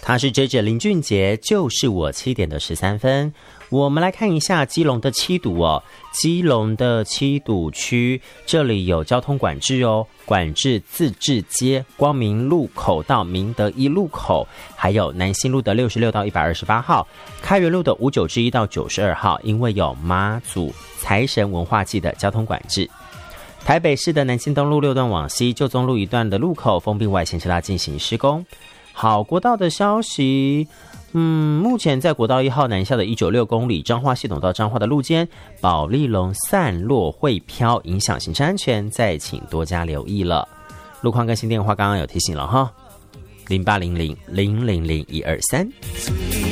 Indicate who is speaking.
Speaker 1: 他是 JJ 林俊杰，就是我7点的13分。我们来看一下基隆的七堵哦，基隆的七堵区这里有交通管制哦，管制自治街、光明路口到明德一路口，还有南新路的66到128号，开元路的59之1到92号，因为有妈祖财神文化祭的交通管制。台北市的南京东路6段往西旧宗路一段的路口封闭外线车道进行施工。好，国道的消息，目前在国道1号南下的196公里彰化系统到彰化的路肩，保利龙散落会飘，影响行车安全，再请多加留意了。路况更新电话刚刚有提醒了哈，0800000123。